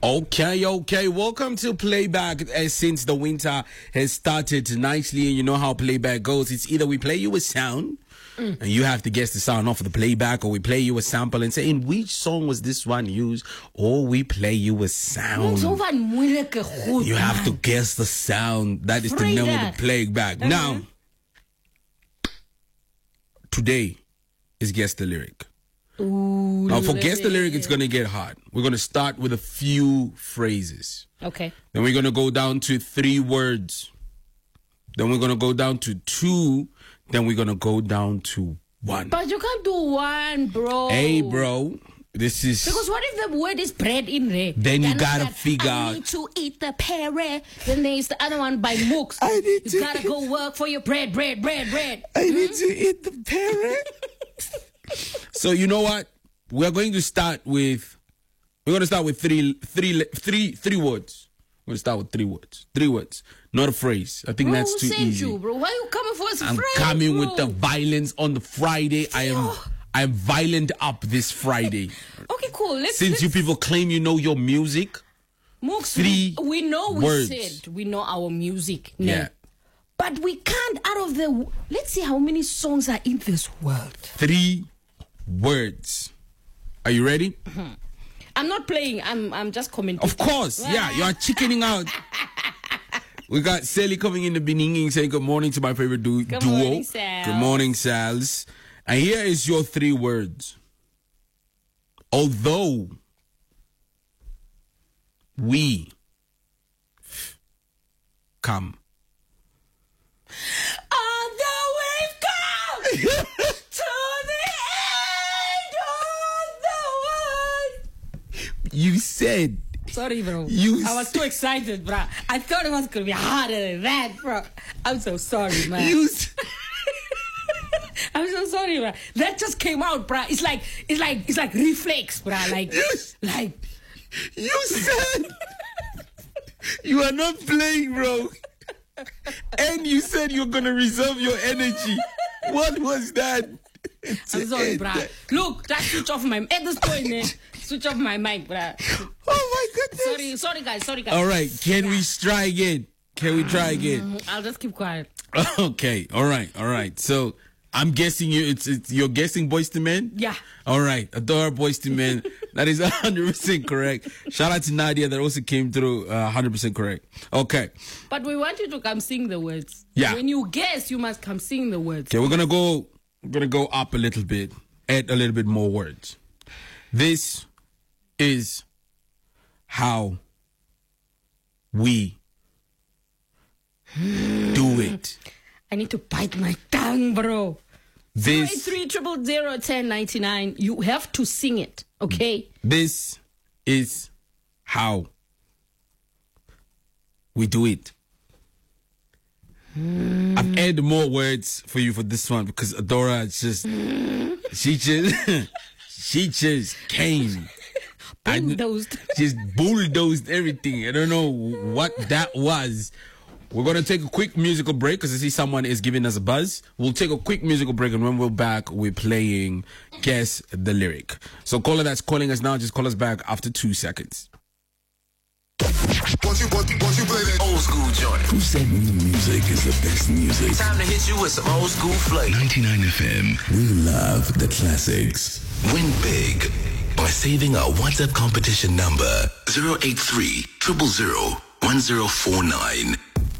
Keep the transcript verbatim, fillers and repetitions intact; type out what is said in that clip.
Okay, okay. Welcome to Playback. Uh, since the winter has started nicely, and you know how Playback goes. It's either we play you a sound, mm. and you have to guess the sound off of the playback, or we play you a sample and say, in which song was this one used, or we play you a sound. You have to guess the sound. That is the name of the Playback. Uh-huh. Now, today is Guess the Lyric. Ooh, now, for Guess the Lyric, it's going to get hard. We're going to start with a few phrases. Okay. Then we're going to go down to three words. Then we're going to go down to two. Then we're going to go down to one. But you can't do one, bro. Hey, bro. This is... Because what if the word is bread in there? Then you got to figure I out... I need to eat the pear. Then there's the other one by Mooks. I need to... You got to go work for your bread, bread, bread, bread. I hmm? need to eat the pear. So you know what? We're going to start with we're going to start with three three three three words. We're going to start with three words. Three words. Not a phrase. I think bro, that's too who sent easy. You, bro? Why are you coming for us? I'm Friday, coming bro? with the violence on the Friday. I am I am violent up this Friday. Okay, cool. Let's, Since let's... you people claim you know your music. Mooks, three we, we know we words. said we know our music. Yeah. No. But we can't out of the let's see how many songs are in this world. Three words. Are you ready? Mm-hmm. I'm not playing. I'm I'm just commenting. Of course. Yeah, you are chickening out. We got Sally coming in the beginning saying good morning to my favorite du- good duo. Morning, Sal. Good morning, Sals. And here is your three words. Although we come. Although we've come to the end of the world. You said. Sorry, bro. You I was said, too excited, bro. I thought it was going to be harder than that, bro. I'm so sorry, man. You I'm so sorry, bro. That just came out, bro. It's like, it's like, it's like reflex, bro. Like, you, like. You said you are not playing, bro. And you said you're going to reserve your energy. What was that? I'm sorry, bro. Look, that switch off my at this point, man. Switch off my mic, bro. Oh my goodness. Sorry, sorry, guys. Sorry, guys. All right, can we try again? Can we try again? I'll just keep quiet. Okay, all right, all right. So I'm guessing you. It's, it's you're guessing Boyz two Men. Yeah. All right, adore Boyz two Men. That is one hundred percent correct. Shout out to Nadia that also came through uh, one hundred percent correct. Okay. But we want you to come sing the words. Yeah. When you guess, you must come sing the words. Okay, we're gonna go. We're gonna go up a little bit. Add a little bit more words. This is how we do it. I need to bite my tongue, bro. This three triple zero ten ninety nine. You have to sing it, okay? This is how we do it. Mm. I've added more words for you for this one because Adora just mm. she just she just came. Bulldozed. Just bulldozed everything. I don't know what that was. We're going to take a quick musical break because I see someone is giving us a buzz. We'll take a quick musical break, and when we're back, we're playing Guess the Lyric. So caller that's calling us now, just call us back after two seconds. Once you, once you, once you play that old school joint. Who said new music is the best music? Time to hit you with some old school flavor. ninety-nine F M. We love the classics. Win big by saving our WhatsApp competition number zero eight three, zero zero zero, one zero four nine.